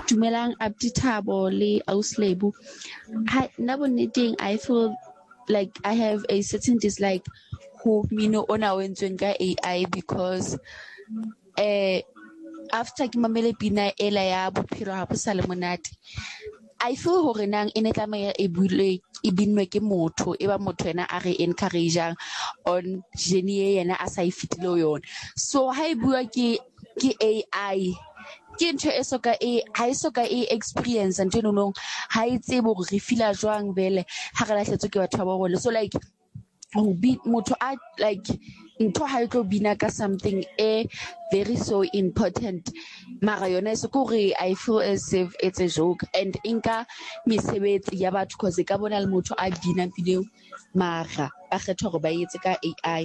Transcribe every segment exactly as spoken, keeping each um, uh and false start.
Dumelang Abdi Thabo le Auslebo. Hi, nabonneteng, I feel like I have a certain dislike who mino ona wentsweng ka A I because eh after ke mamele pina ela ya bophelo ha bo sa le monate, I feel hore nang ene tlameha e buile e binwe ke motho e ba motho ena a re encourageang on journey yena a sa e fitile yona. So ha e bua ke ke A I ke ntho e soka e ha e soka e experience ntho eno nong ha e tsebe hore re feel jwang bele ha re lahletswe ke batho ba bone. So like ho be motho a like ntho ha e tlo bina ka something e very so important mara yona se ko re I feel as if it's a joke and inka mesebetsi ya batho cause ka bona le motho a bina pideo mara ba kgetha hore ba etse ka A I.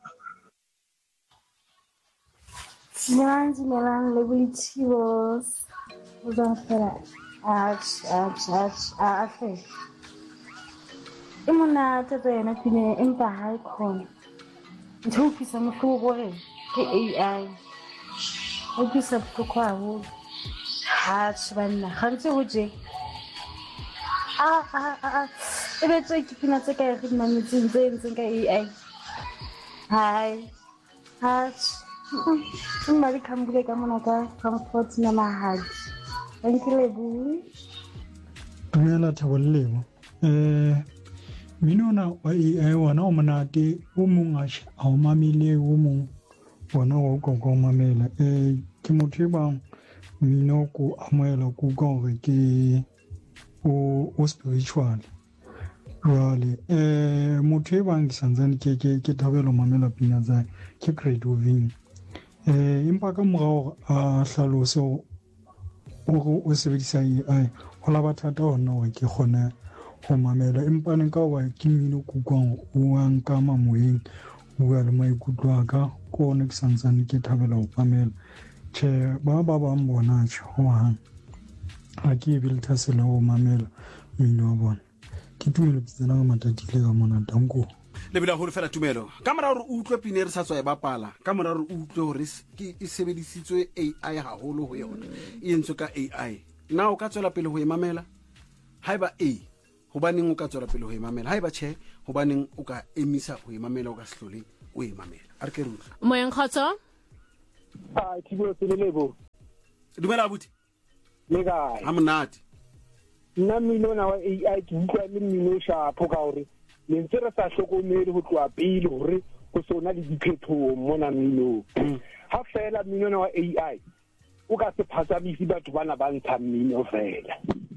Dumelang, dumelang le boitshebos. Ho jwang fela? Atjhe, atjhe, atjhe, atjhe. E monate tsa yena pina empa ha e khona. Ntho o fisa mohloko gore ke A I. O fisa bohloko haholo. Atjhe banna, gantse ho je. Ah, ah, ah, ah. E be tse ke pina tse ka e re di mametseng tse entseng ka A I. Hai. Atjhe. Somebody come back, I'm gonna go comfort na mahadi. Thank you, Lebu. Dumela Thabolebo. Eh minona wa A I wana o monate o mong a a o mamile o mong bona o go go mamela. Eh ke motho bang mino ko amoela ku go re ke o o spiritual. Really eh motho bang santsane ke ke ke thabelo mamela pina tsa ke Great Oving. Eh impa ka morao a hlalose o o sebedisa A I ho la bathata hona hore ke khona ho mamela empa ne ka wa ke mmino kukwang o ang ka mamoeng o ya le maikutlo aka ko ne ke santsane ke thabela ho mamela che ba ba ba mbona tsh ho hang a ke be le thasela ho mamela mmino wa bona ke tumelo tsena ga matatile ka mona danko le bila hore fela tumelo ka mora hore o utlwe pine re sa tswa e bapala ka mora hore o utlwe hore ke e sebedisitswe A I haholo ho yona e entswe ka A I na o ka tswela pele ho e mamela haiba A hobaneng o ka tswela pele ho e mamela haiba che hobaneng o ka emisa ho e mamela o ka sehlole o e mamela a re ke rutla moyeng khotso a thibo selelebo dumela abuti le kae ha monate nna mmino na wa A I ke utlwa le mmino shapo ka hore le ntse re sa hlokomele ho tloa pele hore go sona le diphethoho mona mmino ha fela mmino na wa A I o ka se phatsamisi batho bana ba ntsha mmino fela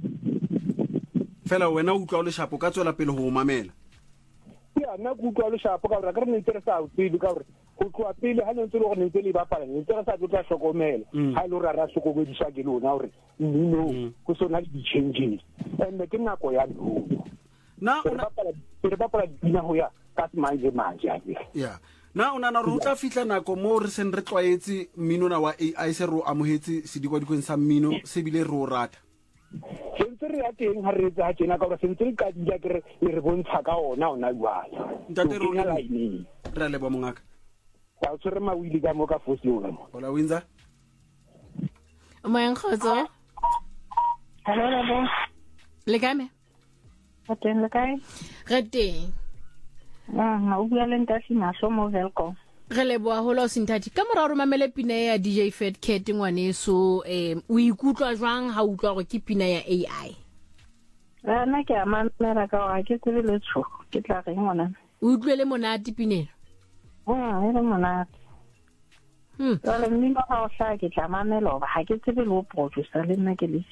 fela wena o utlwa le shapo ka tswela pele ho mamela ya nna ke utlwa le shapo ka hore ka re ntse re sa utlwe ka hore go tloa pele ha ntse le gore ntse le bapala ntse re sa tlo tla hlokomela ha le re ra hlokomediswa ke lona hore mmino go sona le di-changes and ke nako ya lona na ona re bapala dipina ho ya ka manje manje ya na ona na re utla fitla nako mo re sen re tlwaetse mmino na wa A I se re o amohetse sedikwa dikweng sa mmino se bile re o rata sentse re ya teng ha re etsa ha tjena ka hore sentse re ka dila ke re re bontsha ka ona ona jwala ntate re ona line re le ba mongaka wa tsere mawili ka mo ka fosi o mo hola winza moyeng khotso Hello, hello. le game Ateng le kae? re teng Ah, o bua le ntasi maso mo welcome. re leboa ho lo sintati ka mora hore mamele pina ya D J Fat Cat ngwaneso eh o ikutlwa jwang ha o utlwa gore ke pina ya A I? Ah, na ke a mamela ka wa ke tsebe le tsho ke tla re ngwana. O utlwe le monate pineng? Ah, e le monate. Hmm. Tsale mmino ha o hla ke tla mamela ba ha ke tsebe le o producer le nna ke le.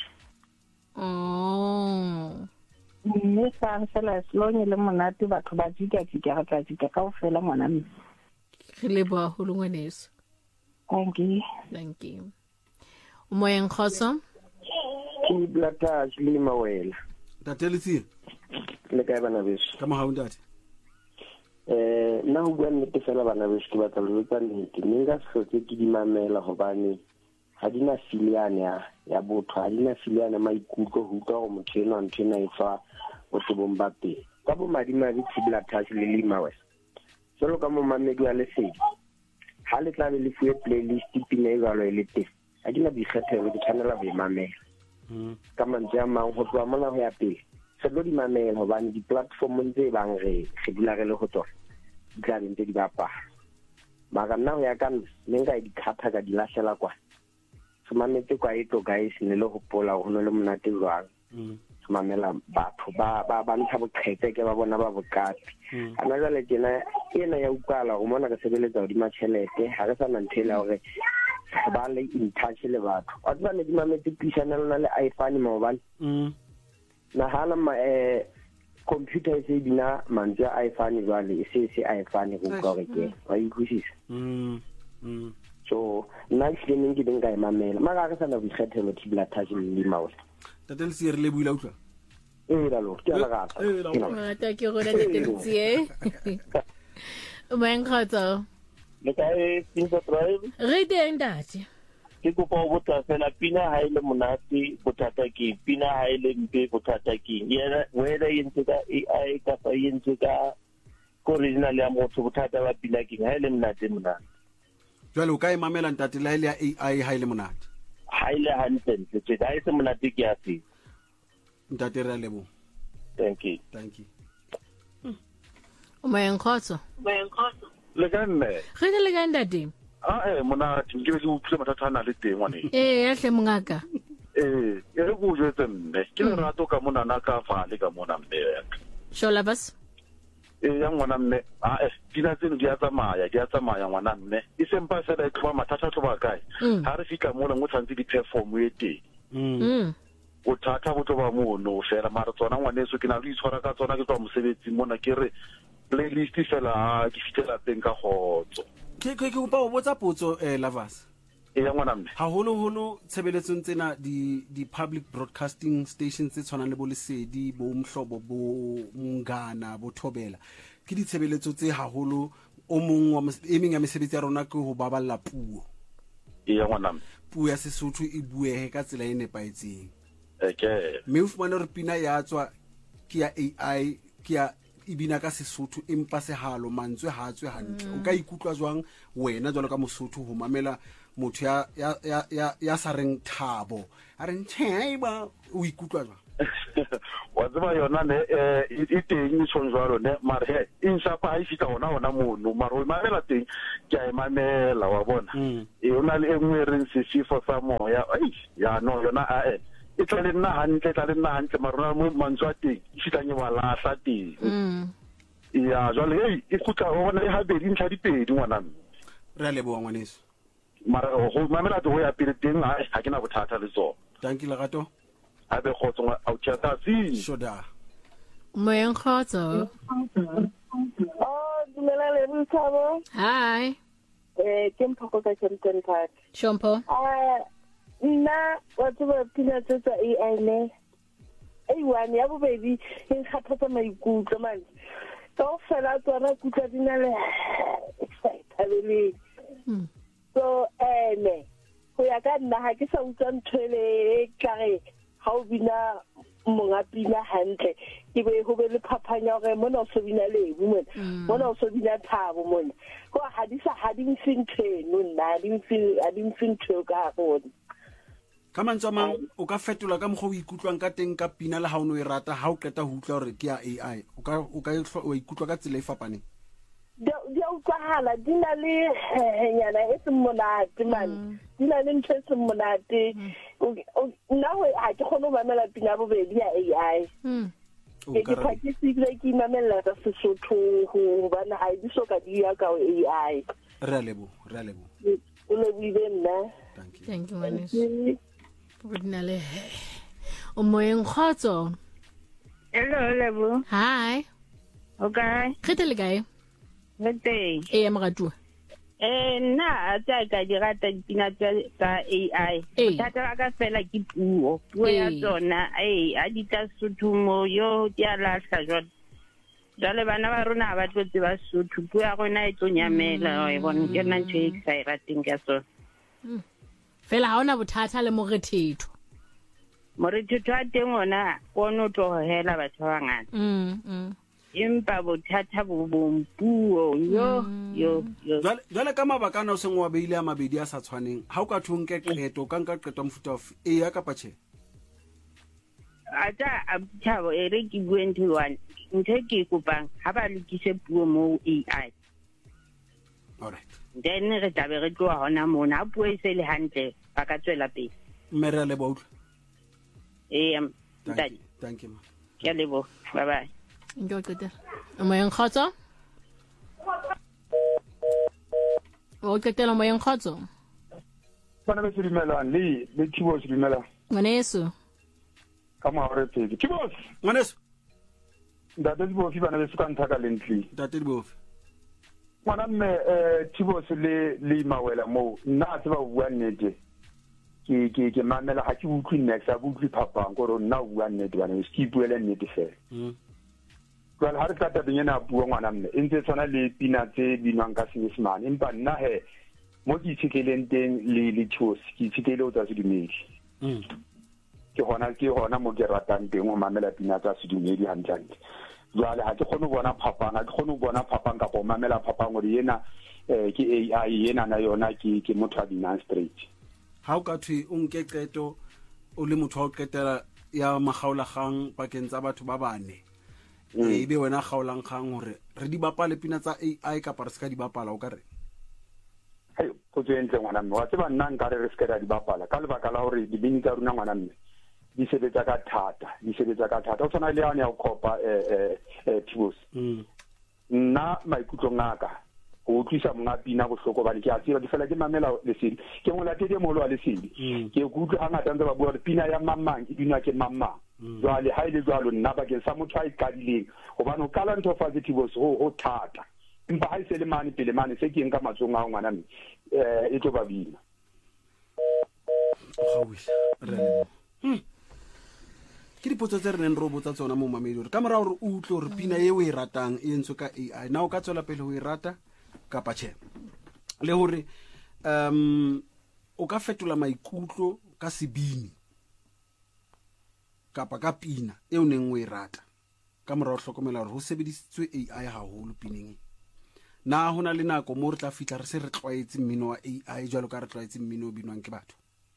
Oh. Mme sa fela slone le monate batho ba dika dika ga tla dika ka o fela ngwana mme. Re leboa ho lengwaneso. Thank you. Thank you. Moyeng khotso ke blata le mawela tateletsi le kae bana beso ka mo haundate eh na ho bua nnete fela bana beso ke batla le tsa nnete ninga sotse ke di mamela hobane ha dina filiane ya ya botho ha dina filiane maikutlo ho utlwa go motho eno ntse na ifa o tebong ba pe ka bo madimadi tibla touch le lima wes solo ka mo mamedi wa lesedi ha le tla le fuwe playlist pina e jalo e le teng ha dina di kgethelo di tshwanela go imamela ka mantswe a mang go tloa mona go ya pele se tlo di mamela gobane di-platformong tse bang re re dula re le go tsona di tla beng tse di bapala mara nna go ya ka nna ne nka e dikgatha ka di latlhela kwana se mametse kwa e tlo guys ne le gopola go no le monate jwang se mamela batho ba ba ntsha boqhetse ke ba bona ba bokati ana jale tjena ena ya utlwala go mona ka sebeletsa hodima tšhelete ga re sa na nthela gore ba le in touch le batho a tswa ne di mametse pisana lona le iPhone mobile na hala ma eh computer e se dina mantswe a iPhone jwale e se se iPhone go ka re ke wa ikhusisa mm mm so nna ke ne ke dinga imamela mara ga sana boikgethelo thibela touch le maola tatel se re le buila utlwa eh la lo ke ala gata Ah, ta ke gore tetetsi e. O mengkhatsa. Le kae pinsa drive Re teng dati. ke kopa o botsa fela pina ha ile monate bothata ke pina ha ile mpe bothata ke yena whether yentse ka A I ka fa yentse ka original ya motho bothata ba pina ke ha ile monate monate jwale o ka imamela ntate la ile ya A I ha ile monate ha ile hantle tse ha ile monate ke a se ntate re a lebo thank you thank you O mengkhatsa. le ka nne Re le le ka ndati. a eh mona ke ke o phile mathata ana le teng wane Eh ya hle mongaka. eh e re go jwetse nne ke le rato ka mona na ka fa le ka mona mme Shola bas. eh ya ngwana mme a eh dina tseno di a tsamaya di a tsamaya ngwana mme e sempa se da e tloba mathata tloba kae ha re fika mona mo tshantse di perform e teng Mm. o thata go tloba mono fela mara tsona ngwaneso ke na le itshwara ka tsona ke tswa mosebetsi mona ke re playlist fela ke fitela teng ka gotso ke ke ke upa o botsa potso eh Lovers e ya ngwana mme ha holo holo tshebeletsong tsena di di public broadcasting stations tse tshwanang le bo Lesedi bo Mhlobo bo Mngana bo Thobela ke di tshebeletso tse ha holo o mong wa emeng ya mesebetsi ya rona ke ho baballa puo e ya ngwana mme puo ya Sesotho e buehe ka tsela e nepaetseng okay me o fumana re pina ya tswa ke ya A I ke ya ibina ka Sesotho empa se halo mantswe ha tswe hantle o ka ikutlwa jwang wena jwalo ka Mosotho ho mamela motho ya ya ya ya, ya sa reng Thabo a reng tsheba o ikutlwa jwang wa tseba yona ne eh e teng tshonjwalo ne mara he insha pa e fita ona ona mono mara o mamela teng ke a mamela wa bona e ona le engwe re se sifo sa moya ai ya no yona a e e tla le nna hantle tla le nna hantle mara mo mantswa teng e fita nye wala sa teng Mm. ya jwale hey e khutla ona e habedi ntlha dipedi ngwana re a leboa ngwaneso mara go mamela to ya pele teng ha ha ke na bothata le tsona thank you lagato a be khotso a utshata si shoda Mengkhatsa. Oh, dumela le Mthabo. Hi. Eh, ke Mpho ka Kempton Park. Shompo. Ah, nna wa tseba pina tsa A I ne. Ei one ya bobedi e nkgathatsa maikutlo man. Ka fela tsona kutla dina le excited. Mm. So ene go ya ka nna ha ke sa utlwa nthwele klare ha o bina monga pina hantle ke be ho be le phapanya gore mona o so bina lebu mona mona o so bina Thabo mona go ha di sa ha di mfinteno nna di mfin a di mfintho ka gona ka mantswe mang o ka fetola ka mogho o ikutlwang ka teng ka pina le ha o no e rata ha o qeta ho utlwa hore ke ya A I o ka o ka o ikutlwa ka tsela e fapaneng di utlwahala di na le nyana e se monate man di na le ntho e se monate nna ha ke kgone ho mamela pina bobedi ya A I ke ke practice ke mamela ka Sesotho ho bana ha di soka di ya ka A I re a lebo re a lebo o le buile nna thank you Thank you Manis. Bodinale. O mengkhatsa. Hello lebo. Hi. Okay. Khete le kae? Nete. E ya mogatu. Eh nna tsa ka di rata dipina tsa A I. Thata ka fela ke puo. Puo ya tsona eh a di tla Sotho yo di a lahla jwa. Jale bana ba rona ba tlo tseba Sotho puo ya rona e tlo nyamela e bona ke nna ntse e sa rateng ka sona. Fela ha ona bothata le morethetho. Morethetho a teng ona ono to hela batho ba ngata. Mm mm. Empa bothata bo bompuo yo yo yo. jwale jwale ka mabakana o seng wa beile a mabedi a sa tshwaneng ha o ka thonke qeto ka nka qeto mfuta of e ya ka patshe ata abutshabo e re ke bue ntho one ntho e ke kopang ha ba lokise puo mo A I. Alright. Then re tlabe re tloa hona mona ha puo e se le hantle ba ka tswela pele. Mme re a leboha. Eh Thank you. Thank you, ma. Ke a leboha. Bye bye. Ngo qetela. Moyeng kgotso. O qetela moyeng kgotso. Bana ba se dumelang le le Thibo se dumelang. Ngwaneso. Ka mo re pedi. Thibo. Ngwaneso. Ntate Thibo fi bana be se ka ntaka lentli. Ntate Thibo. Mwana mme eh Thibo se le le mawela mo nna tse ba bua nnete. Ke ke ke mamela ha ke utlwi next a utlwi phapang go rona bua nnete bana se ke buele nnete fela. Mm. Well ha re ka ta benya bua ngwana mme e ntse tsona le pina tse binwang ka Senyesemane empa nna he mo ke itshikeleng teng le le Thosi ke itshikele o tsa sedumedi. Mm. Ke hona ke hona mo ke ratang teng o mamela pina tsa sedumedi hantle. Jwale ha ke kgone go bona phapang ha ke kgone go bona phapang ka go mamela phapang go yena eh ke A I yena na yona ke ke motho a binang straight. Ha o ka thwe o nke qeto o le motho wa o qetela ya magaulagang pakeng tsa batho ba bane. E be wena gaolang kgang hore re di bapale pina tsa A I ka pa re ska di bapala o ka re. Hai go tsentse ngwana mme wa tseba nna nka re re ska di bapala ka lebaka la hore di bini tsa runa ngwana mme di sebetsa ka thata di sebetsa ka thata o tsona le yana ya go kopa eh eh Thibos. Mm. Nna maikutlo ngaka go tlisa monga pina go hloko ba le ke a tsira di fela ke mamela le sedi ke mo latete mo lo le sedi ke go utlwa hanga tantse ba bua pina ya mamang e dinwa ke mamang jwale ha ile jwalo nna ba ke sa motho a ikadileng gobane o kala ntho positive ho ho thata empa ha ise le mane pele mane se ke nka matsong a ngwana mme eh e tlo ba bina ga wile re hm ke dipotso tse re neng re botsa tsona mo mamedi hore ka mora hore o utlwe hore pina e o e ratang e ntse ka A I na o ka tswela pele ho e rata ka patche le hore um o ka fetola maikutlo ka sebini kapa ka pina e o neng o e rata ka mora ho hlokomela hore ho sebedisitswe A I haholo pineng na hona le nako mo re tla fitla re se re tlwaetse mmino wa A I jwalo ka re tlwaetse mmino o binwang ke batho.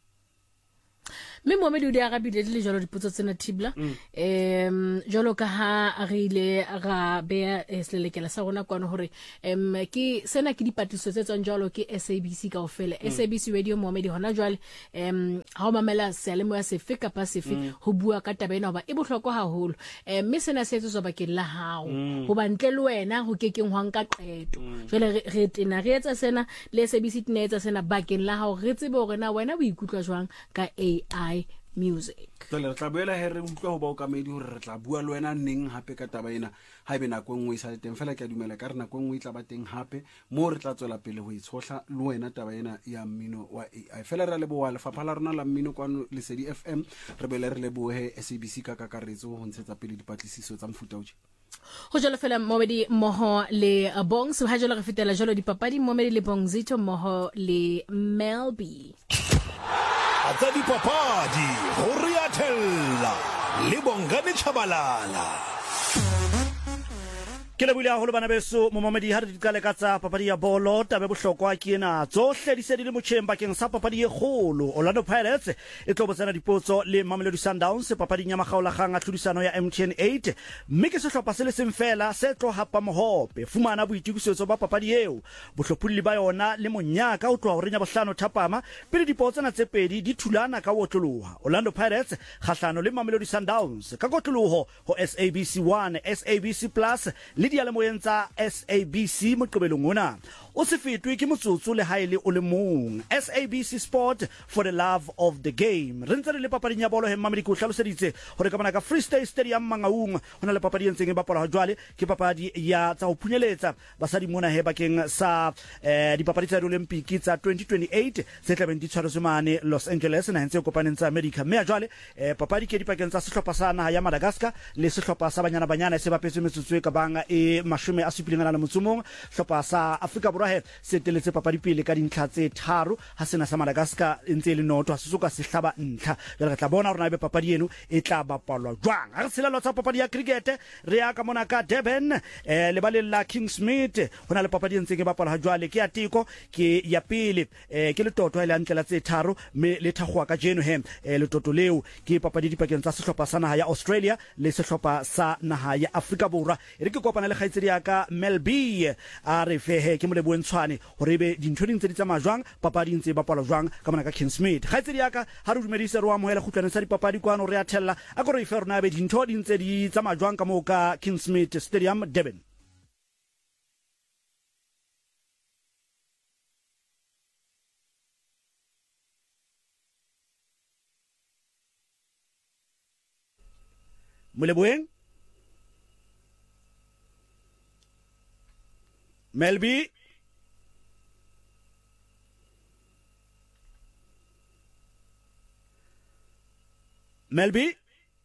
Me mo me di arabile le jalo dipotso tsena Thibla em jalo ka ha re ile ra bea selekela sa rona kwano hore em ke sena ke dipatiso tse tsang jalo ke S A B C ka ofela S A B C radio mo me di hona jwale em ha o mamela selemo ya sefe ka pa sefe ho bua ka taba ena ba e bohlokwa haholo em me sena se etso ba ke la hao ho ba ntle le wena ho kekeng hwa nka qeto jwale re tena re etsa sena le S A B C tena etsa sena bakeng la hao re tsebe hore na wena o ikutlwa jwang ka A I music. Tole re tla boela he re utlwa ho ba o kamedi hore re tla bua le wena neng hape ka taba ena ha ebe nako engwe sa teng fela ke a dumela ka re nako engwe tla ba teng hape mo re tla tswela pele ho itshohla le wena taba ena ya mmino wa A I fela re le boa le fapha la rona la mmino kwano le Lesedi F M re bele re le bohe S A B C ka kakaretso ho ntshetsa pele dipatlisiso tsa mfuta o je ho jalo fela momedi moho le bongs ha jalo re fetela jalo dipapadi momedi le bongzito moho le Melby Atsa dipapadi ho riathella le Bongani Chabalala ke le buile haholo bana beso mo mamedi ha re dikale ka tsa papadi ya bolo tabe bohlokwa ke ena tsohle di se di le motjheng bakeng sa papadi e kgolo Orlando Pirates e tlo botsana dipotso le Mamelodi Sundowns papading ya magaolagang a tlhodisano ya M T N eight mme ke sehlopha se le seng fela se tlo hapa mohope fumana boitukisetso ba papadi eo bohlophulli ba yona le monyaka o tloa ho renya bohlano thapama pele dipotso na tse pedi di thulana ka wotloloha Orlando Pirates kgahlano le Mamelodi Sundowns ka kotloloho ho S A B C one S A B C plus le dialemoyeng tsa S A B C moqebelong ona o se fetwe ke motsotso le haele o le mong S A B C Sport for the love of the game re ntse re le papading ya bolo he Mamedi ko hlaloseditse hore ka bona ka Free State Stadium Mangaung hona le papadi entseng e bapala jwale ke papadi ya tsa ho phunyeletsa basadi mona he bakeng sa eh dipapadi tsa Olympic tsa twenty twenty-eight se tla beng di tshwaretswe mane Los Angeles na ntse kopaneng tsa America mme jwale eh papadi ke dipakeng tsa sehlopha sa naha ya Madagascar le sehlopha sa banyana banyana se bapetswe metsotso e ka banga e mashome a supileng le motsomong hlopha sa Afrika Borwa he se teletse papadi pele ka dintlha tse tharo ha sena sa Madagascar ntse le noto ha se soka se hlaba ntlha jwale re tla bona hore na be papadi eno e tla bapalwa jwang ha re tshela tsa papadi ya cricket re ya ka mona ka Durban eh le baleng la Kingsmead hona le papadi ntse ke bapala ha jwale ke ya teko ke ya pele eh ke le toto ile antlela tse tharo me le thagwa ka jeno he eh le toto leo ke papadi dipakeng tsa sehlopha sa naha ya Australia le sehlopha sa naha ya Afrika Borwa e re ke kopana le khaitsedi ya ka Melby a re fehe ke mo le bontshwane hore be dintho di ntse di tsamaya jwang papadi ntse bapala jwang ka mona ka Kingsmead khaitsedi ya ka ha re dumedise re wa mohela khutlwana sa dipapadi kwano re a thella a go re fe rona be dintho di ntse di tsamaya jwang ka mo ka Kingsmead Stadium Durban. Muleboeng Melby Melby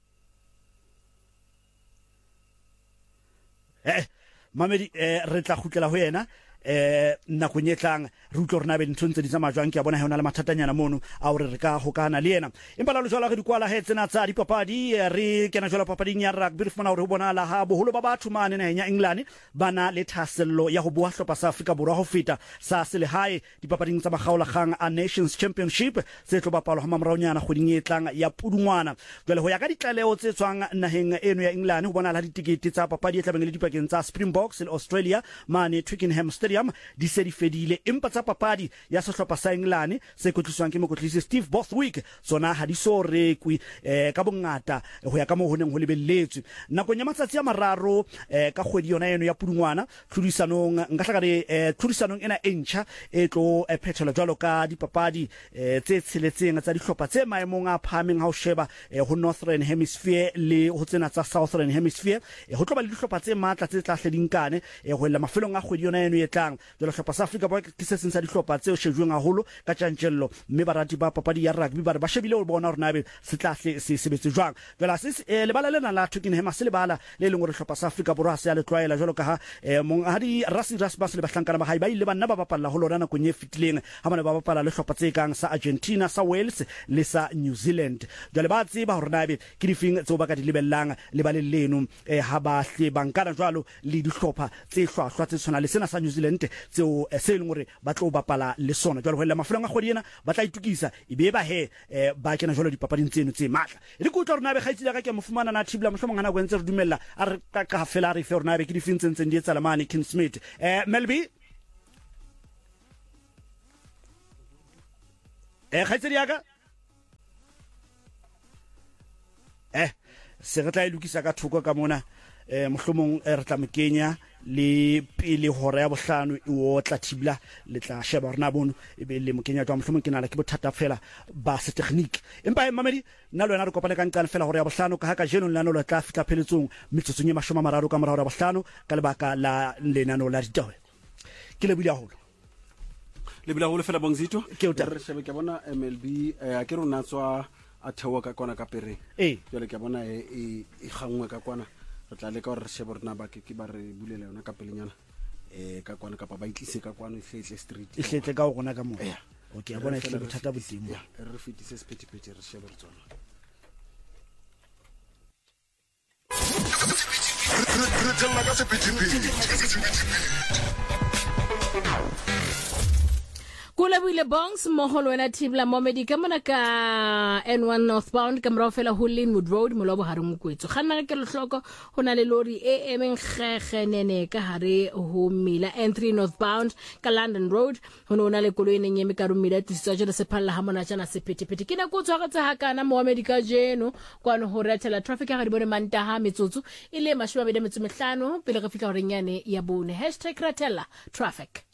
eh mamedi eh re tla khutlela ho yena eh nna go nyetlang re utlo rena be ntshontse di tsamaya jwang ke a bona hona le mathatanyana mono a hore re ka hokana le yena empa la lo jwala re di kwala he tsena tsa dipapadi re kena jwala papading ya rugby re fumana hore ho bona la ha boholo ba batho mane na nya England bana le thasello ya ho bua hlopha sa Afrika Borwa ho feta sa selehae dipapading tsa magaola gang a Nations Championship se tlo bapalwa ha mamraonyana kgoding e tlang ya Pudungwana jwale ho ya ka ditlaleo tse tswang naheng eno ya England ho bona la ditikete tsa papadi e tlabeng le dipakeng tsa Springboks le Australia mane Twickenham Stadium di se di fedile empa tsa papadi ya sehlopha sa England se kotliswang ke mokotlisi Steve Bothwick tsona ha di so rekwi eh ka bongata ho ya ka mo honeng ho lebelletswe nakong ya matsatsi a mararo eh ka kgwedi yona eno ya Pudungwana tlhodisanong nka hla ka re eh tlhodisanong ena entšha e tlo phethelwa jwalo ka dipapadi eh tse tsheletseng tsa dihlopha tse maemong a phameng ha o sheba eh ho Northern Hemisphere le ho tsena tsa Southern Hemisphere eh ho tlo ba le dihlopha tse matla tse tla hledinkane eh ho la mafelong a kgwedi yona eno e tlang jwale hlopha sa Afrika Borwa ke se seng sa dihlopha tse o shejweng haholo ka tjantjello mme barati ba papadi ya rugby ba re ba shebile o bona hore nabe se tla se sebetse jwang jwale se le bala lena la Twickenham se le bala le leng hore hlopha sa Afrika Borwa se ya le tlwaela jwalo ka ha mong ha di rasi rasbas le bahlankana ba hae ba ile ba nna ba bapalla ho lona nakong e fitileng ha bana ba bapala le hlopha tse kang sa Argentina sa Wales le sa New Zealand jwale ba tseba hore nabe ke difeng tse o ba ka di lebellang le ba le leno ha ba hle bankana jwalo le dihlopha tse hlwahlwa tse tshwana le sena sa New Zealand tseo se leng hore ba tlo bapala le sona jwale ho la mafelong a kgwedi ena ba tla itukisa ebe ba he ba kena jwalo dipapading tseno tse matla e go tla rona be khaitsile ka ke mo fumana na Thibla mohlomong hana go ntse re dumella a re ka ka fela re fe rona be ke di fintse ntse di etsa lamane Kingsmead eh Melby eh khaitsedi ya ka eh se re tla ilukisa ka thoko ka mona eh mohlomong re tla mekenya le pele hora ya bohlano e o tla Thibla le tla sheba rena bono e be le mokenya twa mohlomong ke nala ke bothata fela ba se technique empa e mamedi nna le wena re kopane ka nkana fela hora ya bohlano ka ha ka jeno lena lo tla fitla pheletsong metsotsong e mashoma mararo ka mora hora ya bohlano ka lebaka la lenano la ditawe ke le bula holo le bula holo fela bongzito ke o tla re shebe ke bona M L B a ke rona tswa a thewa ka kwana ka pere eh jole ke bona e e gangwe ka kwana re tla le ka re shebe rena ba ke ke ba re bulela yona ka pelenyana eh ka kwana ka pa ba itlise ka kwana Ihletle Street Ihletle ka gona ka mo okay a bona e tle bothata botimo re fitise sephethephethe re shebe re tsona re tsela ka sephethephethe Kula buile bongs moholo wena Thibla Momedi ka mona ka N one northbound ka mora fela ho Linwood Road molobo hare mokwetso ganna ke lohloko hona le lori e emeng khege nene ka hare ho Mila N three northbound ka London Road hono ona le koloi ne nyeme ka rumila tisa jana se phalla ha mona jana se phethephethe ke na go tswa ga tsa hakana Mohammed ka jeno kwano ho ratela traffic ga re bone mantaha metsotso ile mashwa be de metso mehlano pele re fika ho renyane ya bone hashtag ratela traffic